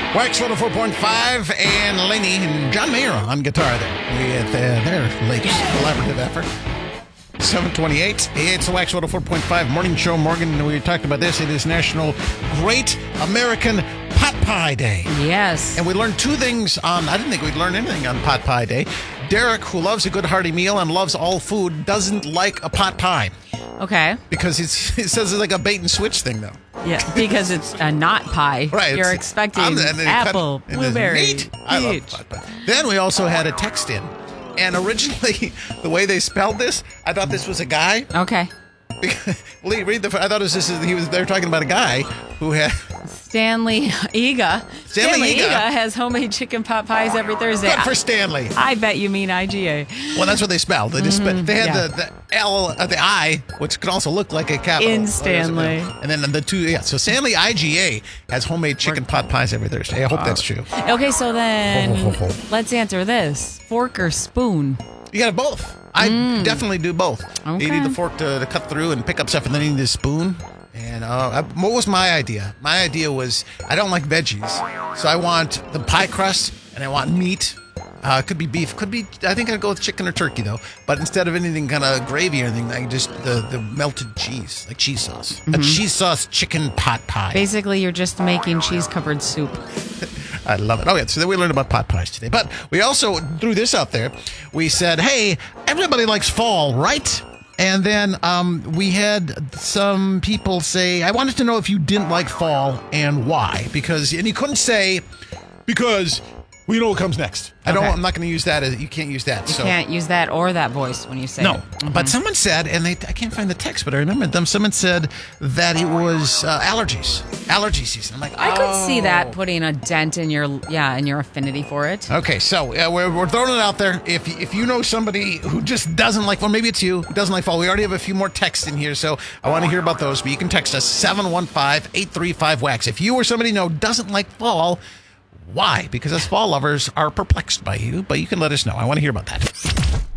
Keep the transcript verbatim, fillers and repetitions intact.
Wax one oh four point five and Laney and John Mayer on guitar there with uh, their latest collaborative effort. seven twenty-eight. It's the Wax one oh four point five morning show. Morgan, we talked about this. It is National Great American Pot Pie Day. Yes. And we learned two things on, I didn't think we'd learn anything on Pot Pie Day. Derek, who loves a good hearty meal and loves all food, doesn't like a pot pie. Okay. Because it's, it says it's like a bait and switch thing, though. Yeah, because it's a not pie. Right. You're it's- expecting I'm- and then it apple, cut- and there's blueberry, meat. I love peach. pot pie. Then we also had a text in. And originally, the way they spelled this, I thought this was a guy. Okay. Lee, read the. I thought it was this. Is he was. They were talking about a guy who had. Stanley Ega. Stanley Ega. has homemade chicken pot pies every Thursday. Good for Stanley. I bet you mean I G A. Well, that's what they spelled. They just mm-hmm, they had yeah. the, the L, uh, the I, which could also look like a capital. In Stanley. And then the two. Yeah. So Stanley I G A has homemade chicken pot pies every Thursday. I hope that's true. Okay, so then Ho, ho, ho, ho. let's answer this: fork or spoon? You got both. I mm. definitely do both. Okay. You need the fork to, to cut through and pick up stuff, and then you need a spoon. And uh, I, what was my idea? My idea was I don't like veggies, so I want the pie crust and I want meat. Uh, could be beef, could be. I think I'd go with chicken or turkey though. But instead of anything kind of gravy or anything, I just the, the melted cheese, like cheese sauce, mm-hmm. a cheese sauce chicken pot pie. Basically, you're just making cheese covered soup. I love it. Okay, so then we learned about pot pies today. But we also threw this out there. We said, hey, everybody likes fall, right? And then um, we had some people say, I wanted to know if you didn't like fall and why. Because, and you couldn't say, because we know what comes next. I don't. Okay. I'm not going to use that. As, you can't use that. You so. can't use that or that voice when you say no. it. Mm-hmm. But someone said, and they, I can't find the text, but I remember them. Someone said that it was uh, allergies, allergy season. I'm like, I oh. could see that putting a dent in your yeah in your affinity for it. Okay, so uh, we're, we're throwing it out there. If if you know somebody who just doesn't like, well, maybe it's you who doesn't like fall. We already have a few more texts in here, so I want to hear about those. But you can text us seven one five, eight three five, wax. If you or somebody you know doesn't like fall. Why? Because us fall lovers are perplexed by you, but you can let us know. I want to hear about that.